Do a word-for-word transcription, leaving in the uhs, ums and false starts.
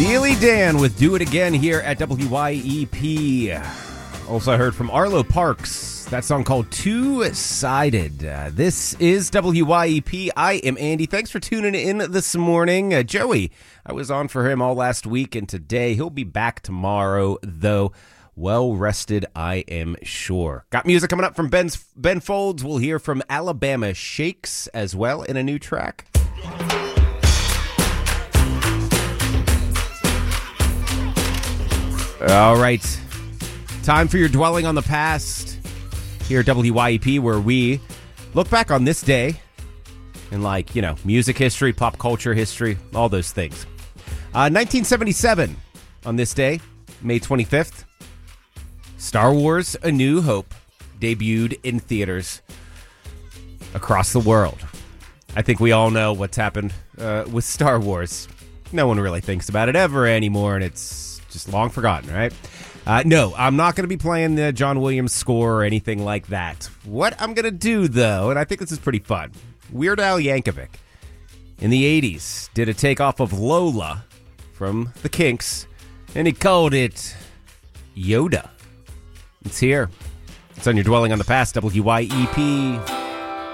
Steely Dan with Do It Again here at W Y E P. Also, I heard from Arlo Parks, that song called Two-Sided. Uh, this is W Y E P. I am Andy. Thanks for tuning in this morning. Uh, Joey, I was on for him all last week and today. He'll be back tomorrow, though. Well rested, I am sure. Got music coming up from Ben's, Ben Folds. We'll hear from Alabama Shakes as well in a new track. All right. Time for your dwelling on the past here at W Y E P, where we look back on this day in, like, you know, music history, pop culture history, all those things. Uh, nineteen seventy-seven, on this day, May twenty-fifth, Star Wars A New Hope debuted in theaters across the world. I think we all know what's happened uh, with Star Wars. No one really thinks about it ever anymore, and it's just long forgotten, right? Uh, no, I'm not going to be playing the John Williams score or anything like that. What I'm going to do, though, and I think this is pretty fun, Weird Al Yankovic in the eighties did a takeoff of Lola from the Kinks, and he called it Yoda. It's here. It's on your Dwelling on the Past, W Y E P.